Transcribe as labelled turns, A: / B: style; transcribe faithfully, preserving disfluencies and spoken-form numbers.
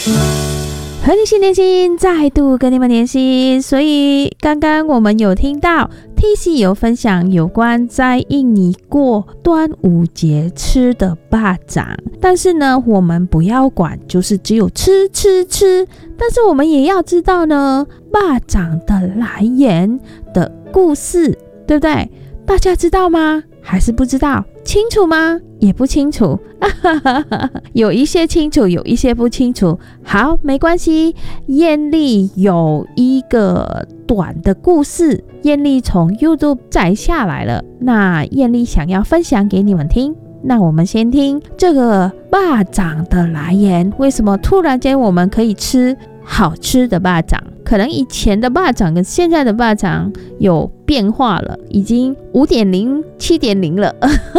A: 和你心连心，再度跟你们联系。所以刚刚我们有听到 T C 有分享有关在印尼过端午节吃的蚵掌，但是呢我们不要管，就是只有吃吃吃，但是我们也要知道呢蚵掌的来源的故事，对不对？大家知道吗？还是不知道？清楚吗？也不清楚有一些清楚，有一些不清楚。好，没关系，艳丽有一个短的故事，艳丽从 YouTube 摘下来了，那艳丽想要分享给你们听。那我们先听这个蚵掌的来源，为什么突然间我们可以吃好吃的蚵掌？可能以前的蚵掌跟现在的蚵掌有变化了，已经 五点零、七点零 了